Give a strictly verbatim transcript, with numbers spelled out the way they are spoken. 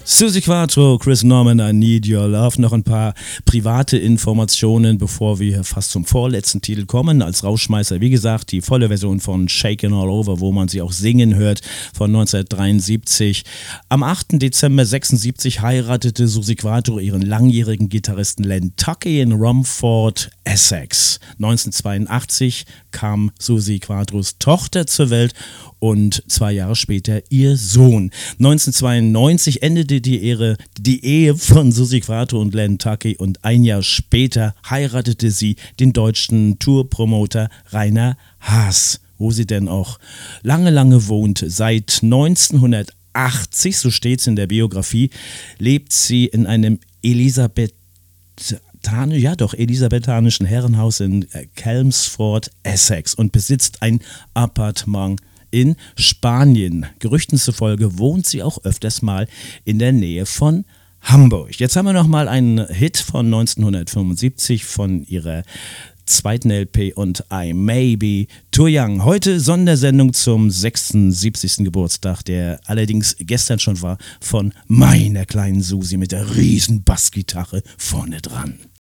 Suzi Quatro, Chris Norman, I Need Your Love. Noch ein paar private Informationen, bevor wir fast zum vorletzten Titel kommen. Als Rausschmeißer, wie gesagt, die volle Version von Shakin' All Over, wo man sie auch singen hört, von neunzehnhundertdreiundsiebzig. Am achten Dezember sechsundsiebzig heiratete Suzi Quatro ihren langjährigen Gitarristen Len Tuckey in Romford, Essex. neunzehnhundertzweiundachtzig kam Suzi Quatros Tochter zur Welt und zwei Jahre später ihr Sohn. neunzehnhundertzweiundneunzig endete die, Ehre, die Ehe von Suzi Quatro und Len Tuckey und ein Jahr später heiratete sie den deutschen Tourpromoter Rainer Haas, wo sie denn auch lange, lange wohnt. Seit neunzehnhundertachtzig, so steht es in der Biografie, lebt sie in einem Elisabeth ja doch, elisabethanischen Herrenhaus in Chelmsford, Essex und besitzt ein Appartement in Spanien. Gerüchten zufolge wohnt sie auch öfters mal in der Nähe von Hamburg. Jetzt haben wir noch mal einen Hit von neunzehnhundertfünfundsiebzig von ihrer zweiten L P und I May Be Too Young. Heute Sondersendung zum sechsundsiebzigsten Geburtstag, der allerdings gestern schon war, von meiner kleinen Susi mit der riesen Bassgitarre vorne dran.